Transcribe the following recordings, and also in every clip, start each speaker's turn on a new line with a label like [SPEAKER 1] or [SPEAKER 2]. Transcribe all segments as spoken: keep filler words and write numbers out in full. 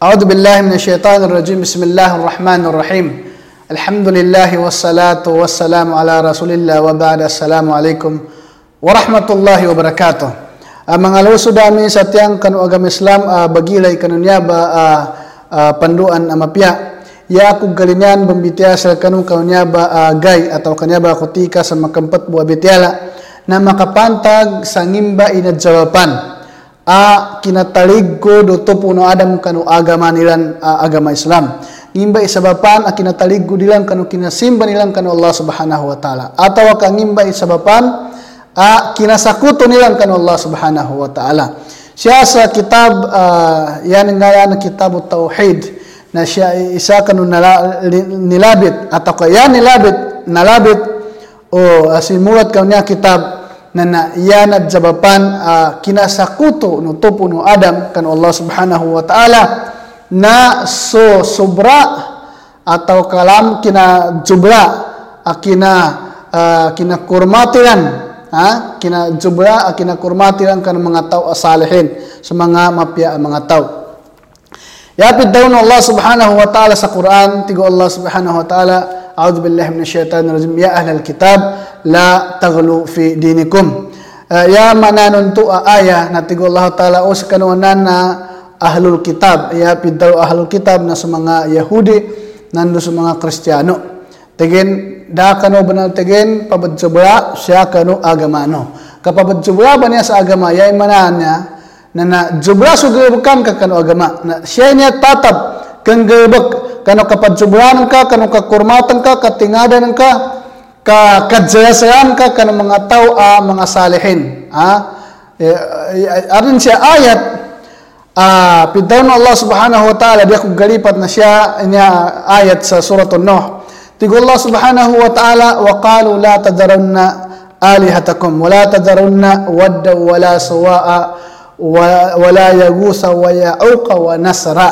[SPEAKER 1] A'udzu billahi minasyaitonir rajim. Bismillahirrahmanirrahim. Alhamdulillah wassalatu wassalamu ala Rasulillah wa ba'da. Assalamualaikum warahmatullahi wabarakatuh. Uh, mangaluso dami sa tiyang kanu agama Islam uh, bagilay kanunya ba uh, uh, panduan amapya. Ya aku galingan bambitya sa kanu kanunya ba uh, gay atau kanya ba kutika sa makampat buah bityala na makapantag sa ngimba ina jawaban. A kinatalig ko do to puno adam kanu agama nilan uh, agama Islam. Ngimba isabapan a kinatalig ko dilan kanu kinasimba nilan kanu Allah Subhanahu wa taala. Atawa ka ngimba isabapan a kinasakuto nilan kanu Allah Subhanahu wa taala. Siya sa kitab uh, yan nga na kitab tauhid na siya isa kanu nala, nilabit atau kaya nilabit nalabit o uh, simulat kanya kitab na na yan at jabapan uh, kinasakuto no topo no Adam kan Allah Subhanahu wa taala na so sobra atau kalam kina jubra uh, kina uh, kina kurmatiran ha kina jubra uh, kina kurmatiran kan mga tao salihin sa mga mapya mga tao. Yapid daw no Allah Subhanahu wa taala sa Quran tigo Allah Subhanahu wa taala a'udzu billahi minasyaitonir rajim ya ahlal kitab la taghlu fi dinikum. Uh, ya mananon tu uh, ayah na tigo Allah taala o sa kanunan na ahlul kitab ya pidaw ahlul kitab na sa mga Yahudi nando sa mga Kristiyano. Tegen da kanu banal tegen pabadjubra siya kanu agamano. Kapabadjubra ba niya sa agama yay mananya na na jubra sugebukan ka kanu agama. Na siya niya tatab kang gebek kanu kapadjubranan ka kanu kakurmatan ka katingadan ka ka kajayasayan ka kan mga tao uh, mga salihin ha uh, arin siya ayat uh, pidaw na Allah Subhanahu wa taala dia kung galipat na siya niya ayat sa surat An-Nuh tigo Allah Subhanahu wa taala wa qalu la tadarunna alihatakum wa la tadarunna wadda wa la suwa'a wa la yagusa wa ya'uqa wa nasra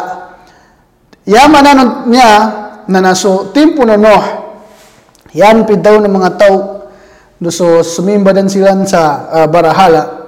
[SPEAKER 1] yamanan niya na naso timpo na Nuh yan pidaw ng mga tao so sumimba din sila sa uh, barahala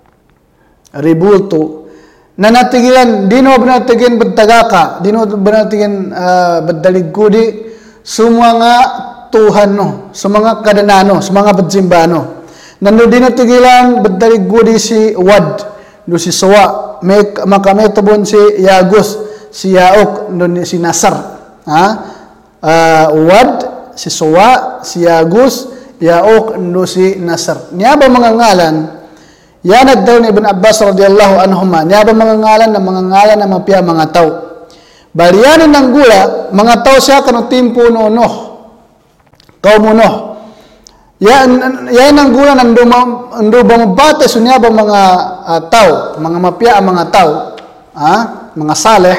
[SPEAKER 1] ribulto na natigilan dino banatigin badtagaka dino banatigin uh, baddaligkudi sumwa nga tuhan no sa mga kadanano sa mga badjimbano nando dino tigilan baddaligkudi si Wad do si Suwa may makametobon si Yagus si Yaok do si Nasar ha uh, Wad si Suwa, si Yagus, Yaok, no si Nasr. Niya ba mga ngalan? Yan at daw ni Ibn Abbas radiyallahu anhuma. Niya ba mga ngalan na mga ngalan na mapya mga tao? Baliyanin ng gula, mga tao siya kanong timpo no no. Kau mo no. Yan, yan ang gula ng ando ba mabate so niya ba mga uh, tao, mga mapya mga tao, ha? Mga saleh,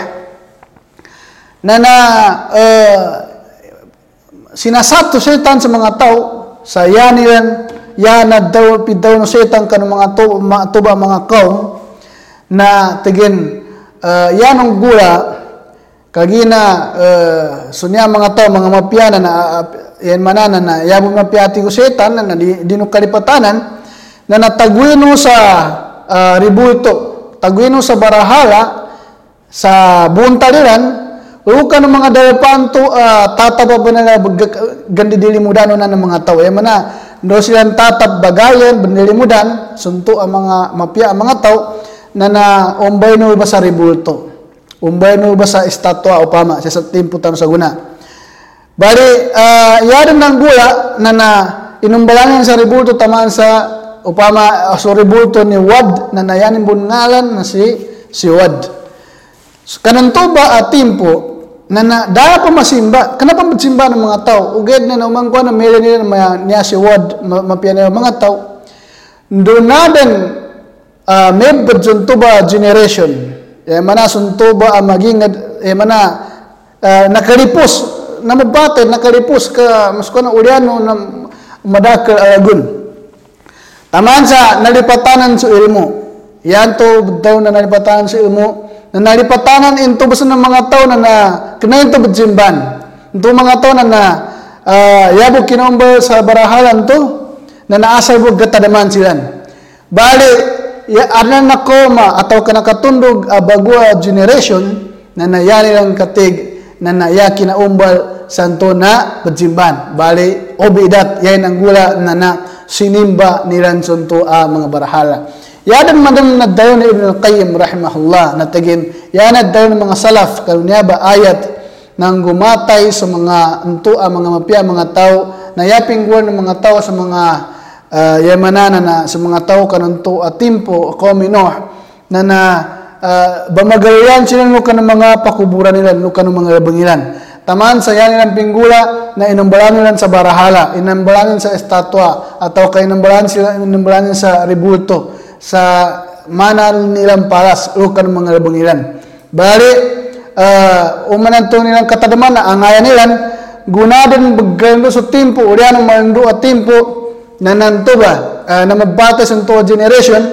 [SPEAKER 1] na na, uh, sinasato setan sa mga tao sa yanilan yana daw pidaw no setan kan mga to tuba mga kaum na tegen uh, yanong gula kagina uh, sunya mga tao mga mapyana na uh, yan manana na yabo mapyati ko setan na di, di no kalipatanan na natagwino sa uh, ribulto tagwino sa barahala sa buntaliran ukan ng mga dayapanto uh, tatab ba na gandidilimudan na ng mga tao. Yan na, do silang tatab bagayan, bandilimudan, sunto ang mga mapya, ang mga tao, na na umbay no ba sa ribulto. Umbay no ba sa estatwa o pama, sa timputan sa guna. Bali, uh, yan ng gula, na na inumbalangan sa ribulto, tamaan sa upama, uh, so ribulto ni Wad, na nayanin bungalan na si, si Wad. So, kananto ba at timpo, na na dahil pa masimba kanapa magsimba ng mga tao uged na naman ko na meron nila na niya si Wad mapyan ng mga tao doon na din uh, may badjunto ba generation eh mana sunto ba ang maging eh mana uh, nakalipos na mabatid nakalipos ka mas ko na uliano na madakal alagun taman sa nalipatanan sa ilmo yan to daw na nalipatanan sa ilmo na nalipatanan into basta ng mga tao na na kinain to badjimban into mga tao na na uh, yabo kinomba sa barahalan to na naasay mo gatadaman silan bali ya anan na koma atau kana katundog uh, bagua generation na nayani lang katig na nayaki na umbal santo na bajimban bali obidat yan ang gula na na sinimba nilan santo a mga barahala. Yadan madam na dayon ni Ibn al-Qayyim rahimahullah na tagin yan dayon ng mga salaf karunya ba ayat nang gumatay sa mga unto a mga mapya mga tao na yaping gula ng mga tao sa mga uh, yamanana na sa mga tao kanunto a timpo komino na na Uh, bamagayan sila nuka ng mga pakuburan nila, nuka ng mga bangilan. Taman sa yan nilang pinggula na inambalan nila sa barahala, inambalan sa estatwa, atau kay inambalan sila inambalan sa ribulto, sa manal nilang palas, nuka ng mga bangilan. Bali, uh, umananto nilang katadaman na angayan nilang, gunadan bagando sa timpo, uriyan ng malando at timpo, na nanto ba, uh, na mabata sa to generation,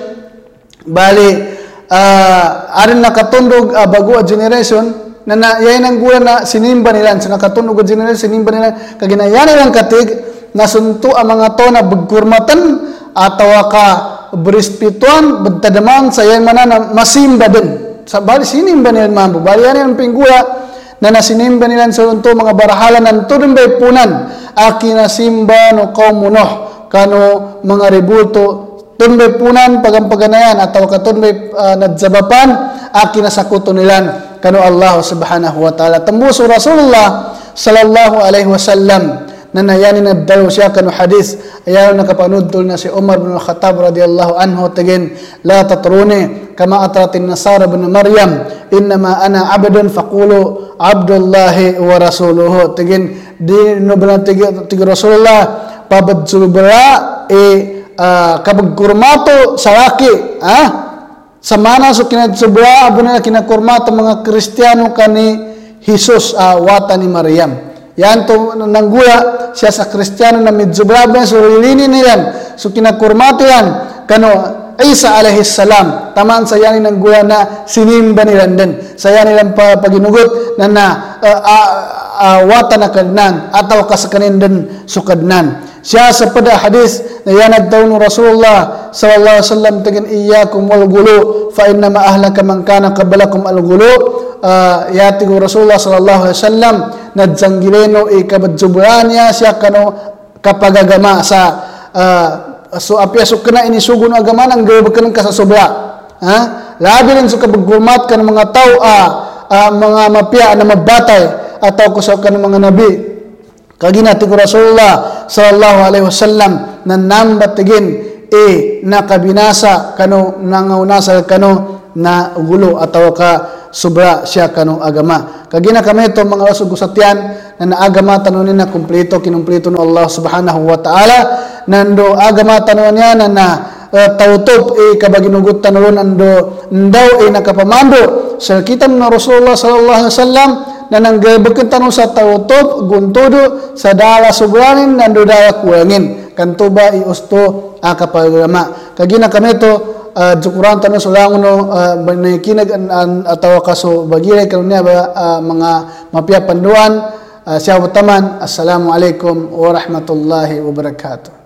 [SPEAKER 1] bali, Uh, arin nakatundog uh, bago a generation na, na yan ang gula na sinimba nila sa nakatundog a generation sinimba nila kaginayan nilang katig na sunto ang mga to na bagkurmatan ataw ka berispituan betadaman sa yan mana na masimba din sa bali sinimba nila mambo bali yan ang pinggula na nasinimba nila sa sunto mga barahala ng tudong bay punan aki nasimba no kaumunoh kano mga rebulto tunbay punan pagampaganayan atau katunbay uh, nadzabapan aki nasakuto nilan kanu Allah subhanahu wa ta'ala tembuso Rasulullah sallallahu alaihi wasallam na nayanin na daw siya kanu hadis ayaw nakapanudtol na si Umar bin Khattab radhiyallahu anhu tegen la tatruni kama atratin nasara bin Maryam innama ana abdun faqulu abdullahi wa rasuluhu tegen di no bala tegen Rasulullah pabadzubra e Uh, kapag kurmato sa laki, ah, sa mana so kinatsubra, abo nila kinakurmato mga Kristiyano kani Jesus uh, wata ni Maryam. Yan to nanggula siya sa Kristiyano na midzubra ba so lilini nilan. So kinakurmato yan kano Isa alaihi salam. Taman sa yan nanggula na sinimba nilan din. Sa yan nilang paginugot na na uh, uh, uh, wata na kadnan ataw kasakanin din sukadnan. Siya sa pada hadis na yanag daw ni Rasulullah sallallahu alaihi wasallam tegin iyyakum wal gulu fa inna ma ahlaka man kana qablakum al gulu uh, yati ko Rasulullah sallallahu alaihi wasallam nadjanggileno ikabadjubranya siya kano kapagagama sa uh, so apya so kana ini sugun agama nang gawakan ka sa sobra ha labi rin so kabagurmat kan mga tao uh, uh, mga mapya na mabatay ataw ko sa kan mga nabi kaginati ko Rasulullah sallallahu alaihi wasallam na nambat tigin e nakabinasa kano nangaunasal kano na gulo ataw ka sobra siya kano agama kagina kami ito mga rasugusatyan na naagama tanunin na kumpleto kinumpleto no Allah subhanahu wa ta'ala nando agama tanunin niya na na uh, tautop e kabaginugot tanunin nando ndaw e nakapamando sa kitam na Rasulullah sallallahu alaihi wasallam na nanggabakan tanong sa tautop guntudo sa dala sobranin nando dala kuwangin kantuba iusto akapagama kagina kami ito uh, jukuran tanong sulangon no uh, naikinag ataw kaso bagire kanunya ba uh, mga mapya panduan uh, siya utaman assalamu alaikum warahmatullahi wabarakatuh.